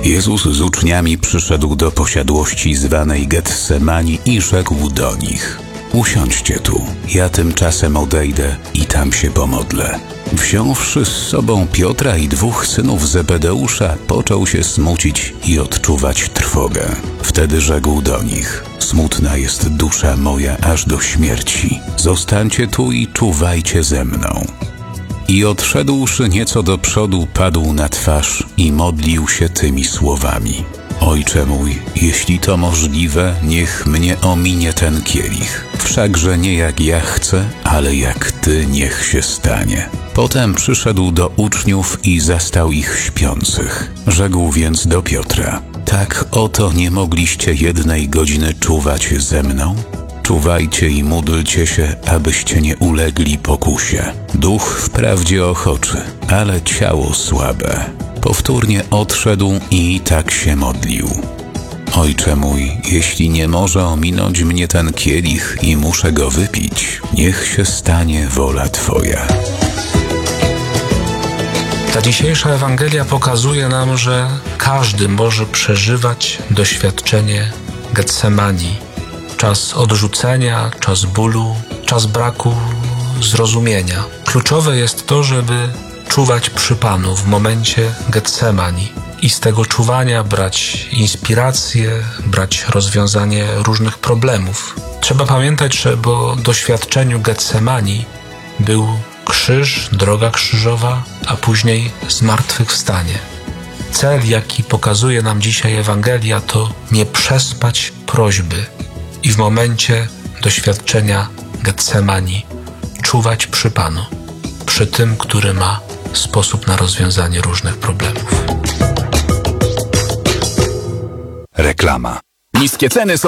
Jezus z uczniami przyszedł do posiadłości zwanej Getsemani i rzekł do nich: usiądźcie tu, ja tymczasem odejdę i tam się pomodlę. Wziąwszy z sobą Piotra i 2 synów Zebedeusza, począł się smucić i odczuwać trwogę. Wtedy rzekł do nich: smutna jest dusza moja aż do śmierci. Zostańcie tu i czuwajcie ze mną. I odszedłszy nieco do przodu, padł na twarz i modlił się tymi słowami: Ojcze mój, jeśli to możliwe, niech mnie ominie ten kielich. Wszakże nie jak ja chcę, ale jak Ty niech się stanie. Potem przyszedł do uczniów i zastał ich śpiących. Rzekł więc do Piotra: tak oto nie mogliście 1 godziny czuwać ze mną? Czuwajcie i módlcie się, abyście nie ulegli pokusie. Duch wprawdzie ochoczy, ale ciało słabe. Powtórnie odszedł i tak się modlił: Ojcze mój, jeśli nie może ominąć mnie ten kielich i muszę go wypić, niech się stanie wola Twoja. Ta dzisiejsza Ewangelia pokazuje nam, że każdy może przeżywać doświadczenie Getsemani. Czas odrzucenia, czas bólu, czas braku zrozumienia. Kluczowe jest to, żeby czuwać przy Panu w momencie Getsemani i z tego czuwania brać inspirację, brać rozwiązanie różnych problemów. Trzeba pamiętać, że po doświadczeniu Getsemani był krzyż, droga krzyżowa, a później zmartwychwstanie. Cel, jaki pokazuje nam dzisiaj Ewangelia, to nie przespać prośby i w momencie doświadczenia Getsemani czuwać przy Panu, przy tym, który ma sposób na rozwiązanie różnych problemów. Reklama. Niskie ceny są